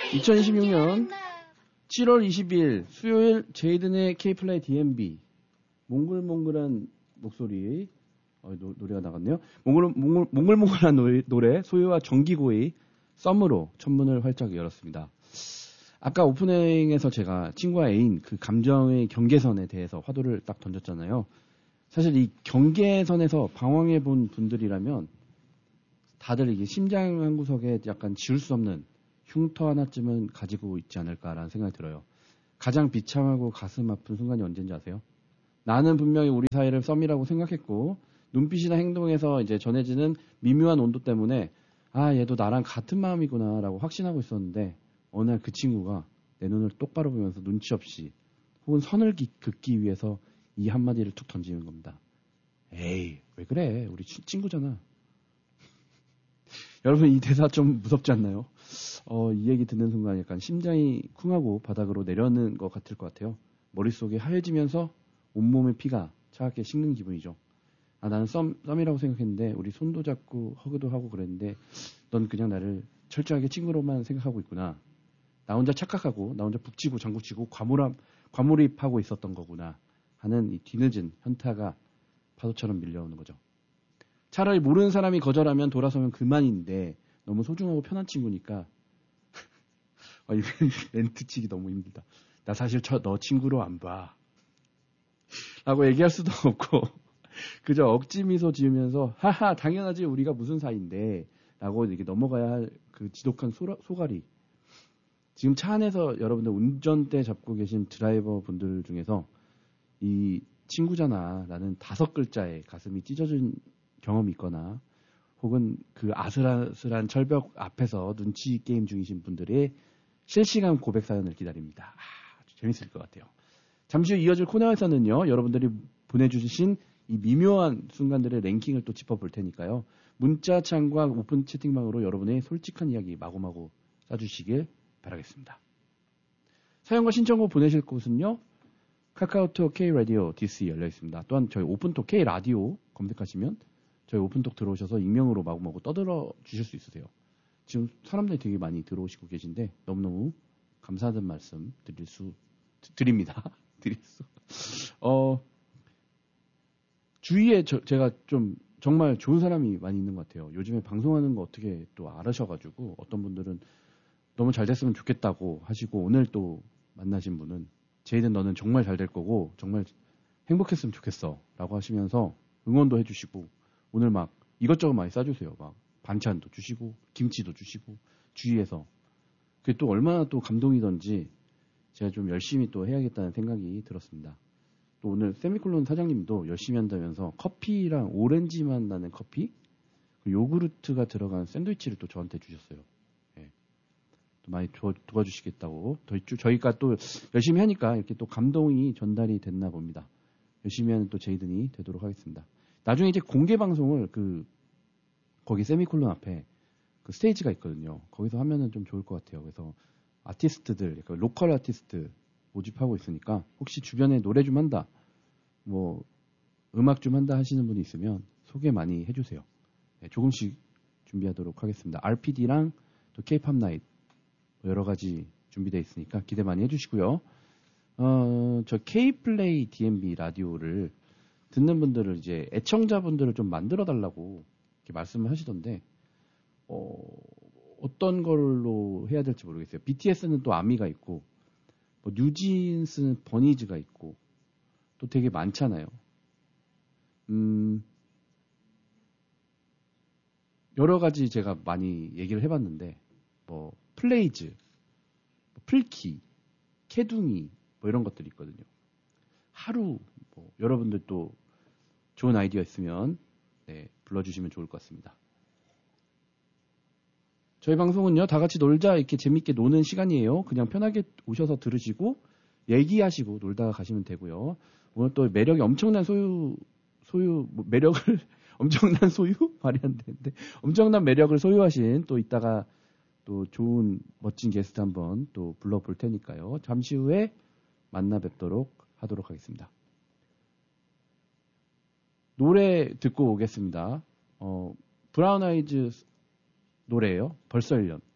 2026년 7월 20일 수요일 제이든의 K플레이 DMB 몽글몽글한 목소리 노래가 나갔네요. 몽글몽글한 노래 소유와 정기고의 썸으로 첫문을 활짝 열었습니다. 아까 오프닝에서 제가 친구와 애인 그 감정의 경계선에 대해서 화두를 딱 던졌잖아요. 사실 이 경계선에서 방황해 본 분들이라면 다들 이게 심장 한 구석에 약간 지울 수 없는 흉터 하나쯤은 가지고 있지 않을까라는 생각이 들어요. 가장 비참하고 가슴 아픈 순간이 언제인지 아세요? 나는 분명히 우리 사이를 썸이라고 생각했고 눈빛이나 행동에서 이제 전해지는 미묘한 온도 때문에 아 얘도 나랑 같은 마음이구나라고 확신하고 있었는데 어느 날 그 친구가 내 눈을 똑바로 보면서 눈치 없이 혹은 선을 긋기 위해서 이 한마디를 툭 던지는 겁니다. 에이 왜 그래 우리 친구잖아. 여러분 이 대사 좀 무섭지 않나요? 이 얘기 듣는 순간 약간 심장이 쿵하고 바닥으로 내려오는 것 같을 것 같아요. 머릿속이 하얘지면서 온몸의 피가 차갑게 식는 기분이죠. 아 나는 썸이라고 생각했는데 우리 손도 잡고 허그도 하고 그랬는데 넌 그냥 나를 철저하게 친구로만 생각하고 있구나. 나 혼자 착각하고 나 혼자 북치고 장구치고 과몰입하고 있었던 거구나 하는 이 뒤늦은 현타가 파도처럼 밀려오는 거죠. 차라리 모르는 사람이 거절하면 돌아서면 그만인데 너무 소중하고 편한 친구니까 이 멘트 치기 너무 힘들다. 나 사실 너 친구로 안 봐. 라고 얘기할 수도 없고 그저 억지 미소 지으면서 하하 당연하지 우리가 무슨 사이인데 라고 이렇게 넘어가야 할 그 지독한 소갈이. 지금 차 안에서 여러분들 운전대 잡고 계신 드라이버 분들 중에서 이 친구잖아 라는 5글자에 가슴이 찢어진 경험이 있거나 혹은 그 아슬아슬한 철벽 앞에서 눈치 게임 중이신 분들의 실시간 고백 사연을 기다립니다. 재밌을 것 같아요. 잠시 후 이어질 코너에서는요. 여러분들이 보내주신 이 미묘한 순간들의 랭킹을 또 짚어볼 테니까요. 문자창과 오픈 채팅방으로 여러분의 솔직한 이야기 마구마구 써주시길 바라겠습니다. 사연과 신청곡 보내실 곳은요. 카카오톡 K라디오 DC 열려있습니다. 또한 저희 오픈톡 K라디오 검색하시면 저희 오픈톡 들어오셔서 익명으로 마구마구 떠들어 주실 수 있으세요. 지금 사람들이 되게 많이 들어오시고 계신데 너무너무 감사하다는 말씀 드립니다. 주위에 제가 좀 정말 좋은 사람이 많이 있는 것 같아요. 요즘에 방송하는 거 어떻게 또 알으셔가지고 어떤 분들은 너무 잘 됐으면 좋겠다고 하시고 오늘 또 만나신 분은 제이든 너는 정말 잘 될 거고 정말 행복했으면 좋겠어 라고 하시면서 응원도 해주시고 오늘 막 이것저것 많이 싸주세요. 막 반찬도 주시고 김치도 주시고 주위에서 그게 또 얼마나 또 감동이던지 제가 좀 열심히 또 해야겠다는 생각이 들었습니다. 또 오늘 세미콜론 사장님도 열심히 한다면서 커피랑 오렌지맛 나는 커피 요구르트가 들어간 샌드위치를 또 저한테 주셨어요. 예. 또 많이 도와주시겠다고 저희가 또 열심히 하니까 이렇게 또 감동이 전달이 됐나 봅니다. 열심히 하는 또 제이든이 되도록 하겠습니다. 나중에 이제 공개 방송을 거기 세미콜론 앞에 그 스테이지가 있거든요. 거기서 하면은 좀 좋을 것 같아요. 그래서 아티스트들, 로컬 아티스트 모집하고 있으니까 혹시 주변에 노래 좀 한다, 뭐 음악 좀 한다 하시는 분이 있으면 소개 많이 해주세요. 네, 조금씩 준비하도록 하겠습니다. RPD랑 또 K-pop 나잇 여러 가지 준비되어 있으니까 기대 많이 해주시고요. 저 K플레이 DMB 라디오를 듣는 분들을 이제 애청자분들을 좀 만들어 달라고 이렇게 말씀을 하시던데 어떤 걸로 해야 될지 모르겠어요. BTS는 또 아미가 있고 뭐 뉴진스는 버니즈가 있고 또 되게 많잖아요. 여러 가지 제가 많이 얘기를 해봤는데 뭐 플레이즈, 플키, 캐둥이 뭐 이런 것들이 있거든요. 하루 뭐 여러분들 또 좋은 아이디어 있으면 불러주시면 좋을 것 같습니다. 저희 방송은요, 다 같이 놀자 이렇게 재밌게 노는 시간이에요. 그냥 편하게 오셔서 들으시고 얘기하시고 놀다가 가시면 되고요. 오늘 또 매력이 엄청난 매력을 엄청난 소유 말이 안 되는데 엄청난 매력을 소유하신 또 이따가 또 좋은 멋진 게스트 한번 또 불러볼 테니까요. 잠시 후에 만나 뵙도록 하도록 하겠습니다. 노래 듣고 오겠습니다. 브라운 아이즈 노래예요. 벌써 1년.